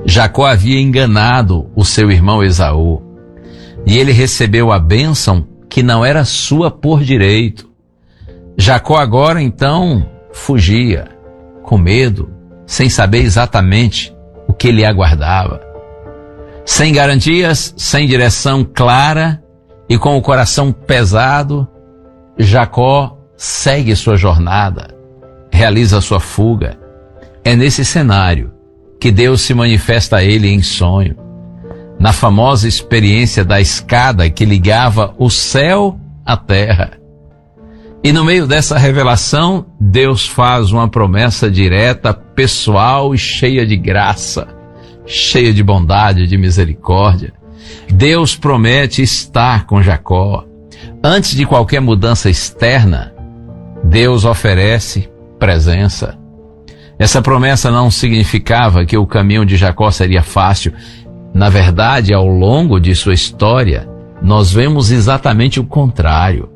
Jacó havia enganado o seu irmão Esaú, e ele recebeu a bênção que não era sua por direito. Jacó agora então fugia, com medo, sem saber exatamente o que lhe aguardava. Sem garantias, sem direção clara e com o coração pesado, Jacó segue sua jornada, realiza sua fuga. É nesse cenário que Deus se manifesta a ele em sonho, na famosa experiência da escada que ligava o céu à terra. E no meio dessa revelação, Deus faz uma promessa direta, pessoal e cheia de graça, cheia de bondade, de misericórdia. Deus promete estar com Jacó. Antes de qualquer mudança externa, Deus oferece presença. Essa promessa não significava que o caminho de Jacó seria fácil. Na verdade, ao longo de sua história, nós vemos exatamente o contrário.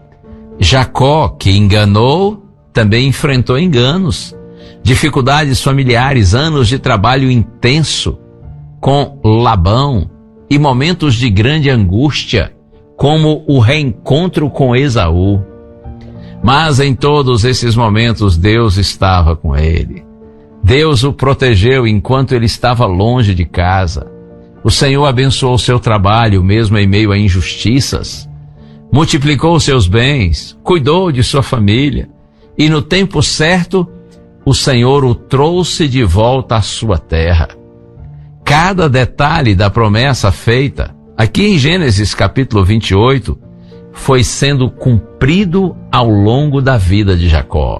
Jacó, que enganou, também enfrentou enganos, dificuldades familiares, anos de trabalho intenso com Labão e momentos de grande angústia, como o reencontro com Esaú. Mas em todos esses momentos Deus estava com ele. Deus o protegeu enquanto ele estava longe de casa. O Senhor abençoou seu trabalho mesmo em meio a injustiças. Multiplicou seus bens, cuidou de sua família. E no tempo certo, o Senhor o trouxe de volta à sua terra. Cada detalhe da promessa feita, aqui em Gênesis capítulo 28, foi sendo cumprido ao longo da vida de Jacó.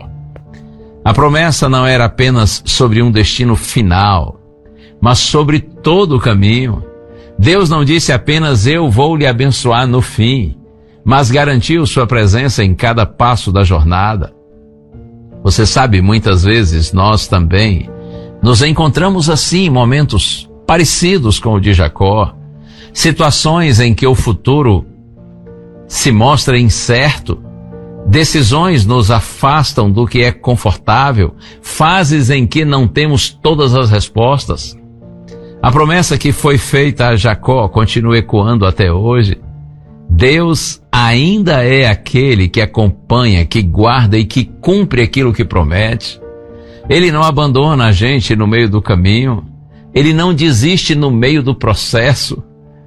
A promessa não era apenas sobre um destino final, mas sobre todo o caminho. Deus não disse apenas eu vou lhe abençoar no fim, mas garantiu sua presença em cada passo da jornada. Você sabe, muitas vezes nós também nos encontramos assim em momentos parecidos com o de Jacó, situações em que o futuro se mostra incerto, decisões nos afastam do que é confortável, fases em que não temos todas as respostas. A promessa que foi feita a Jacó continua ecoando até hoje. Deus ainda é aquele que acompanha, que guarda e que cumpre aquilo que promete. Ele não abandona a gente no meio do caminho. Ele não desiste no meio do processo.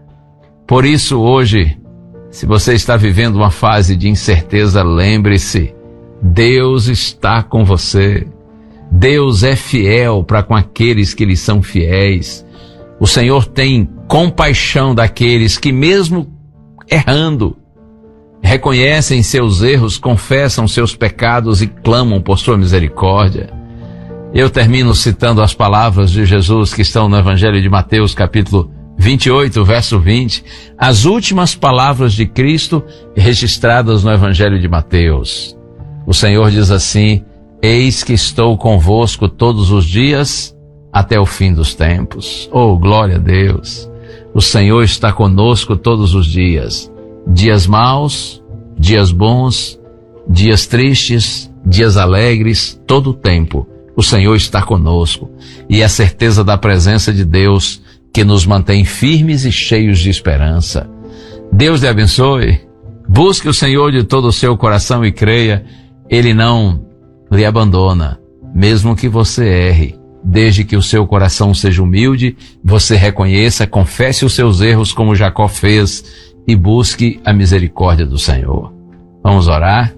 Por isso, hoje, se você está vivendo uma fase de incerteza, lembre-se, Deus está com você. Deus é fiel para com aqueles que lhe são fiéis. O Senhor tem compaixão daqueles que, mesmo errando, reconhecem seus erros, confessam seus pecados e clamam por sua misericórdia. Eu termino citando as palavras de Jesus que estão no Evangelho de Mateus, capítulo 28, verso 20, as últimas palavras de Cristo registradas no Evangelho de Mateus. O Senhor diz assim: eis que estou convosco todos os dias até o fim dos tempos. Oh, glória a Deus! O Senhor está conosco todos os dias. Dias maus, dias bons, dias tristes, dias alegres, todo o tempo. O Senhor está conosco. E a certeza da presença de Deus que nos mantém firmes e cheios de esperança. Deus lhe abençoe. Busque o Senhor de todo o seu coração e creia. Ele não lhe abandona, mesmo que você erre. Desde que o seu coração seja humilde, você reconheça, confesse os seus erros como Jacó fez e busque a misericórdia do Senhor. Vamos orar?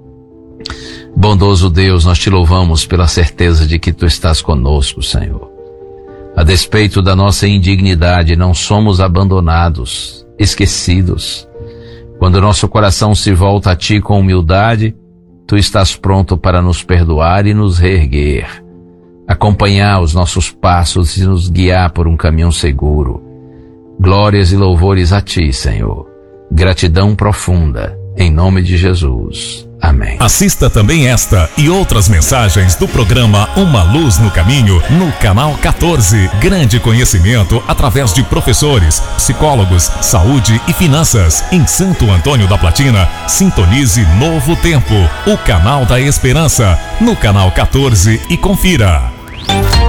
Bondoso Deus, nós te louvamos pela certeza de que tu estás conosco, Senhor. A despeito da nossa indignidade, não somos abandonados, esquecidos. Quando nosso coração se volta a ti com humildade, tu estás pronto para nos perdoar e nos reerguer, acompanhar os nossos passos e nos guiar por um caminho seguro. Glórias e louvores a ti, Senhor. Gratidão profunda, em nome de Jesus. Amém. Assista também esta e outras mensagens do programa Uma Luz no Caminho no canal 14. Grande conhecimento através de professores, psicólogos, saúde e finanças. Em Santo Antônio da Platina, sintonize Novo Tempo, o canal da esperança, no canal 14 e confira.